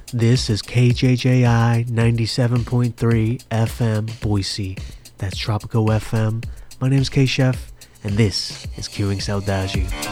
This is KJJI 97.3 FM Boise. That's Tropico FM. My name is K-Chef, and this is Queuing Saudade.